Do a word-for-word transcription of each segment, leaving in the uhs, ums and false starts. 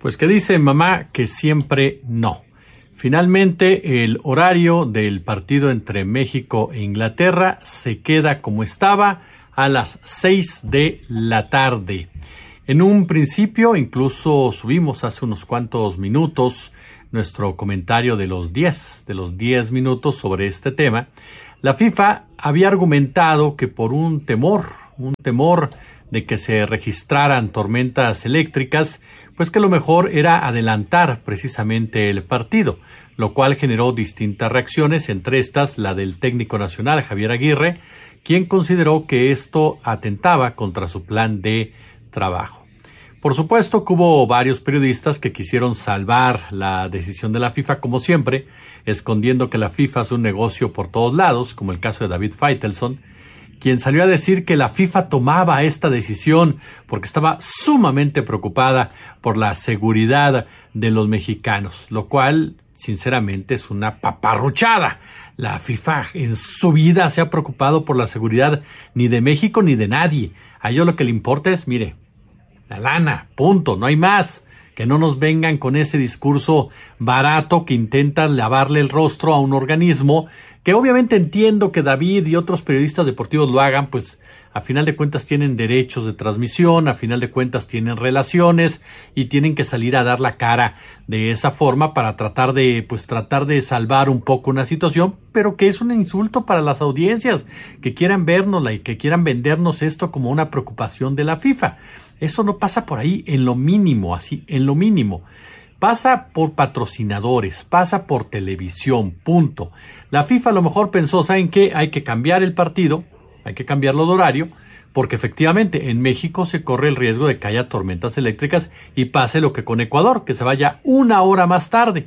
Pues que dice mamá que siempre no. Finalmente, el horario del partido entre México e Inglaterra se queda como estaba a las seis de la tarde. En un principio, incluso subimos hace unos cuantos minutos nuestro comentario de los diez, de los diez minutos sobre este tema. La FIFA había argumentado que por un temor, un temor de que se registraran tormentas eléctricas, pues que lo mejor era adelantar precisamente el partido, lo cual generó distintas reacciones, entre estas la del técnico nacional Javier Aguirre, quien consideró que esto atentaba contra su plan de trabajo. Por supuesto que hubo varios periodistas que quisieron salvar la decisión de la FIFA, como siempre, escondiendo que la FIFA es un negocio por todos lados, como el caso de David Feitelson, quien salió a decir que la FIFA tomaba esta decisión porque estaba sumamente preocupada por la seguridad de los mexicanos, lo cual, sinceramente, es una paparruchada. La FIFA en su vida se ha preocupado por la seguridad ni de México ni de nadie. A ellos lo que le importa es, mire, la lana, punto, no hay más. Que no nos vengan con ese discurso barato que intenta lavarle el rostro a un organismo que obviamente entiendo que David y otros periodistas deportivos lo hagan, pues a final de cuentas tienen derechos de transmisión, a final de cuentas tienen relaciones y tienen que salir a dar la cara de esa forma para tratar de, pues tratar de salvar un poco una situación, pero que es un insulto para las audiencias que quieran vernosla y que quieran vendernos esto como una preocupación de la FIFA. Eso no pasa por ahí en lo mínimo, así, en lo mínimo. Pasa por patrocinadores, pasa por televisión, punto. La FIFA a lo mejor pensó, ¿saben qué? Hay que cambiar el partido, hay que cambiarlo de horario, porque efectivamente en México se corre el riesgo de que haya tormentas eléctricas y pase lo que con Ecuador, que se vaya una hora más tarde.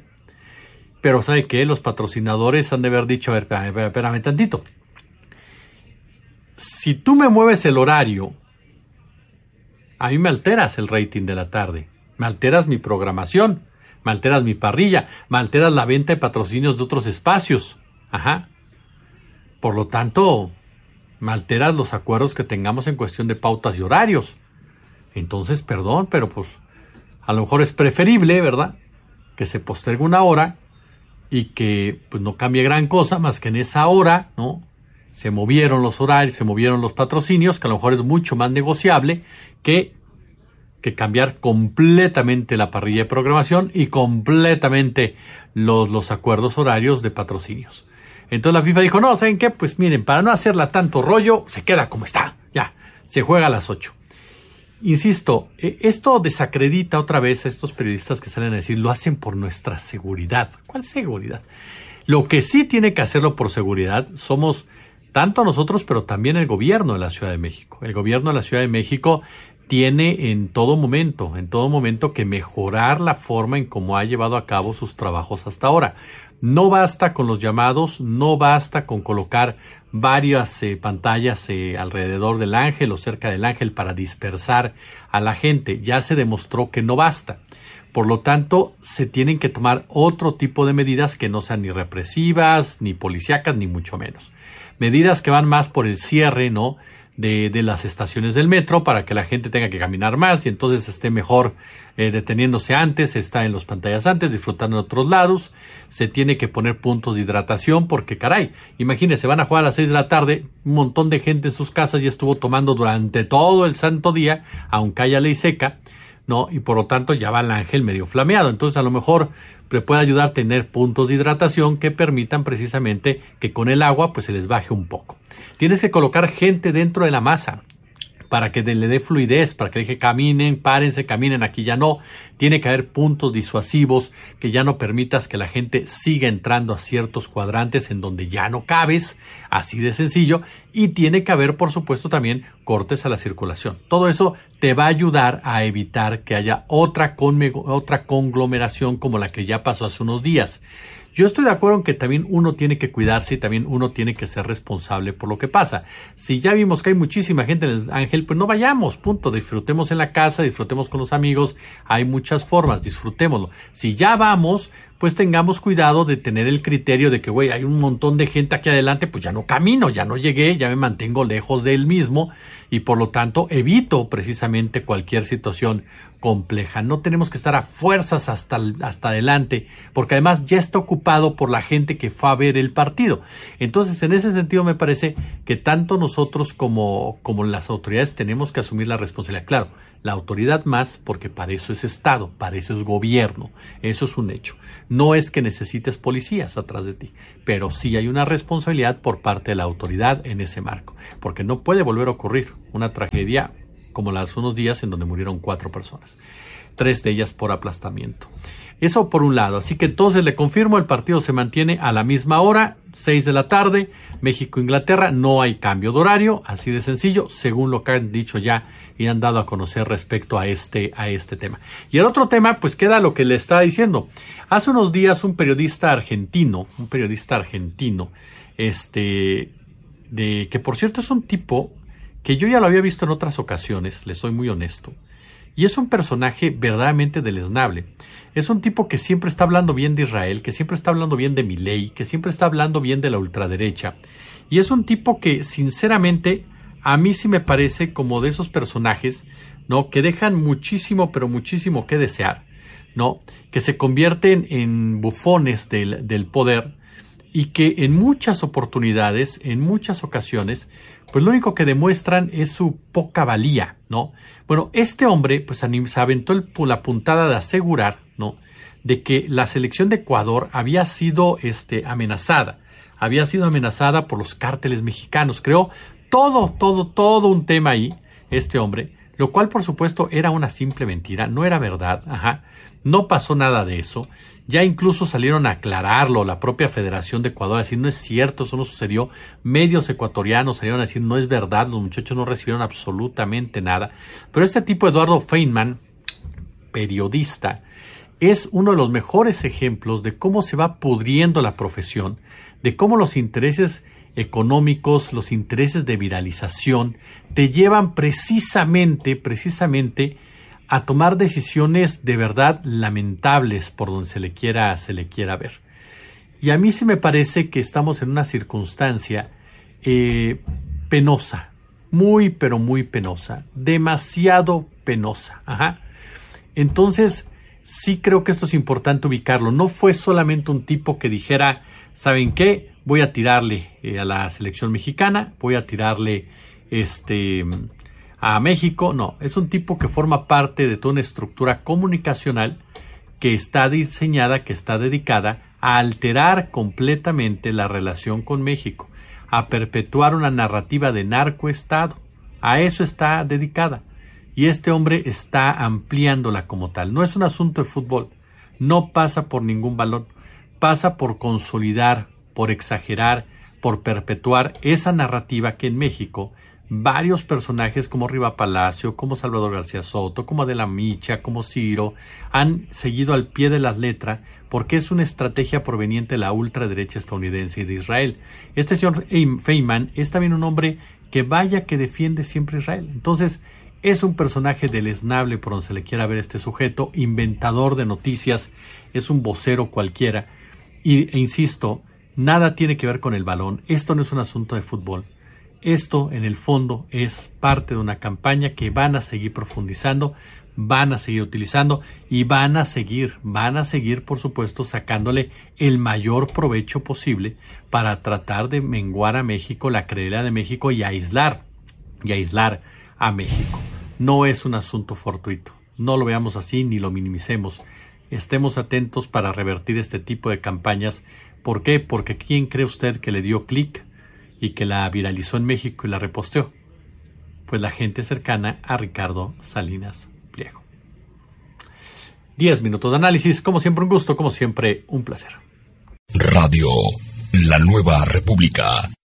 Pero ¿sabe qué? Los patrocinadores han de haber dicho, a ver, espérame, espérame tantito. Si tú me mueves el horario, a mí me alteras el rating de la tarde, me alteras mi programación, me alteras mi parrilla, me alteras la venta de patrocinios de otros espacios. Ajá. Por lo tanto, me alteras los acuerdos que tengamos en cuestión de pautas y horarios. Entonces, perdón, pero pues a lo mejor es preferible, ¿verdad?, que se postergue una hora y que pues no cambie gran cosa, más que en esa hora, ¿no?, se movieron los horarios, se movieron los patrocinios, que a lo mejor es mucho más negociable que, que cambiar completamente la parrilla de programación y completamente los, los acuerdos horarios de patrocinios. Entonces la FIFA dijo, no, ¿saben qué? Pues miren, para no hacerla tanto rollo, se queda como está, ya, se juega a las ocho. Insisto, esto desacredita otra vez a estos periodistas que salen a decir, lo hacen por nuestra seguridad. ¿Cuál seguridad? Lo que sí tiene que hacerlo por seguridad somos tanto nosotros, pero también el gobierno de la Ciudad de México. El gobierno de la Ciudad de México tiene en todo momento, en todo momento que mejorar la forma en cómo ha llevado a cabo sus trabajos hasta ahora. No basta con los llamados, no basta con colocar varias eh, pantallas eh, alrededor del ángel o cerca del ángel para dispersar a la gente. Ya se demostró que no basta. Por lo tanto, se tienen que tomar otro tipo de medidas que no sean ni represivas, ni policíacas, ni mucho menos. Medidas que van más por el cierre, ¿no?, de, de las estaciones del metro para que la gente tenga que caminar más y entonces esté mejor eh, deteniéndose antes, está en las pantallas antes, disfrutando de otros lados. Se tiene que poner puntos de hidratación porque, caray, imagínense, van a jugar a las seis de la tarde, un montón de gente en sus casas ya estuvo tomando durante todo el santo día, aunque haya ley seca, ¿no? Y por lo tanto ya va el ángel medio flameado. Entonces a lo mejor le puede ayudar a tener puntos de hidratación que permitan precisamente que con el agua pues se les baje un poco. Tienes que colocar gente dentro de la masa para que le dé fluidez, para que deje caminen, párense, caminen, aquí ya no. Tiene que haber puntos disuasivos que ya no permitas que la gente siga entrando a ciertos cuadrantes en donde ya no cabes, así de sencillo. Y tiene que haber, por supuesto, también cortes a la circulación. Todo eso te va a ayudar a evitar que haya otra, con, otra conglomeración como la que ya pasó hace unos días. Yo estoy de acuerdo en que también uno tiene que cuidarse y también uno tiene que ser responsable por lo que pasa. Si ya vimos que hay muchísima gente en el Ángel, pues no vayamos, punto. Disfrutemos en la casa, disfrutemos con los amigos. Hay muchas formas, disfrutémoslo. Si ya vamos, pues pues tengamos cuidado de tener el criterio de que, güey, hay un montón de gente aquí adelante, pues ya no camino, ya no llegué, ya me mantengo lejos de él mismo y por lo tanto evito precisamente cualquier situación compleja. No tenemos que estar a fuerzas hasta, hasta adelante, porque además ya está ocupado por la gente que fue a ver el partido. Entonces, en ese sentido me parece que tanto nosotros como, como las autoridades tenemos que asumir la responsabilidad. Claro, la autoridad más, porque para eso es Estado, para eso es gobierno, eso es un hecho. No es que necesites policías atrás de ti, pero sí hay una responsabilidad por parte de la autoridad en ese marco, porque no puede volver a ocurrir una tragedia como la de hace unos días en donde murieron cuatro personas, tres de ellas por aplastamiento. Eso por un lado, así que entonces le confirmo, el partido se mantiene a la misma hora, seis de la tarde, México-Inglaterra, no hay cambio de horario, así de sencillo, según lo que han dicho ya y han dado a conocer respecto a este, a este tema. Y el otro tema, pues queda lo que le estaba diciendo. Hace unos días un periodista argentino, un periodista argentino, este, de, que por cierto es un tipo que yo ya lo había visto en otras ocasiones, le soy muy honesto, y es un personaje verdaderamente deleznable. Es un tipo que siempre está hablando bien de Israel, que siempre está hablando bien de Milei, que siempre está hablando bien de la ultraderecha. Y es un tipo que, sinceramente, a mí sí me parece como de esos personajes, ¿no?, que dejan muchísimo, pero muchísimo que desear, ¿no?, que se convierten en bufones del, del poder y que en muchas oportunidades, en muchas ocasiones, pues lo único que demuestran es su poca valía, ¿no? Bueno, este hombre pues se aventó el, la puntada de asegurar, ¿no?, de que la selección de Ecuador había sido este, amenazada, había sido amenazada por los cárteles mexicanos. Creó todo, todo, todo un tema ahí, este hombre, lo cual por supuesto era una simple mentira, no era verdad, ajá, no pasó nada de eso. Ya incluso salieron a aclararlo, la propia Federación de Ecuador, a decir no es cierto, eso no sucedió. Medios ecuatorianos salieron a decir no es verdad, los muchachos no recibieron absolutamente nada. Pero este tipo, Eduardo Feynman, periodista, es uno de los mejores ejemplos de cómo se va pudriendo la profesión, de cómo los intereses económicos, los intereses de viralización, te llevan precisamente, precisamente a tomar decisiones de verdad lamentables por donde se le quiera, se le quiera ver. Y a mí sí me parece que estamos en una circunstancia eh, penosa, muy pero muy penosa, demasiado penosa. Ajá. Entonces, sí creo que esto es importante ubicarlo. No fue solamente un tipo que dijera, ¿saben qué? Voy a tirarle eh, a la selección mexicana, voy a tirarle este... a México. No, es un tipo que forma parte de toda una estructura comunicacional que está diseñada, que está dedicada a alterar completamente la relación con México, a perpetuar una narrativa de narcoestado. A eso está dedicada. Y este hombre está ampliándola como tal. No es un asunto de fútbol, no pasa por ningún balón, pasa por consolidar, por exagerar, por perpetuar esa narrativa que en México varios personajes como Riva Palacio, como Salvador García Soto, como Adela Micha, como Ciro, han seguido al pie de la letra porque es una estrategia proveniente de la ultraderecha estadounidense y de Israel. Este señor Feynman es también un hombre que vaya que defiende siempre a Israel. Entonces, es un personaje deleznable por donde se le quiera ver este sujeto, inventador de noticias, es un vocero cualquiera. Y, e insisto, nada tiene que ver con el balón. Esto no es un asunto de fútbol. Esto, en el fondo, es parte de una campaña que van a seguir profundizando, van a seguir utilizando y van a seguir, van a seguir, por supuesto, sacándole el mayor provecho posible para tratar de menguar a México, la credibilidad de México y aislar, y aislar a México. No es un asunto fortuito. No lo veamos así ni lo minimicemos. Estemos atentos para revertir este tipo de campañas. ¿Por qué? Porque ¿quién cree usted que le dio clic y que la viralizó en México y la reposteó? Pues la gente cercana a Ricardo Salinas Pliego. Diez minutos de análisis, como siempre un gusto, como siempre un placer. Radio La Nueva República.